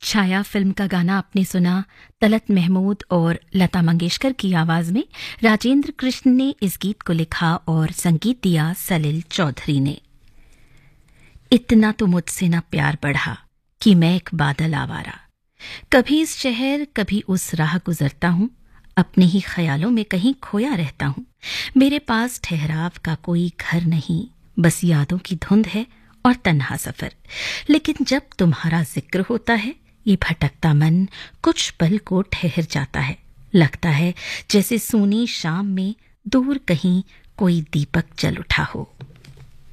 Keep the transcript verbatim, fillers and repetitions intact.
छाया film का गाना आपने सुना। तलत महमूद और लता मंगेशकर की आवाज में राजेंद्र कृष्ण ने इस गीत को लिखा और संगीत दिया सलिल चौधरी ने। इतना तो मुझसे न प्यार बढ़ा कि मैं एक बादल आवारा, कभी इस शहर कभी उस राह गुजरता हूं, अपने ही ख्यालों में कहीं खोया रहता हूं। मेरे पास ठहराव का कोई घर नहीं, बस यादों की धुंध है और तन्हा सफर। लेकिन जब तुम्हारा जिक्र होता है, ये भटकता मन कुछ पल को ठहर जाता है। लगता है जैसे सूनी शाम में दूर कहीं कोई दीपक जल उठा हो।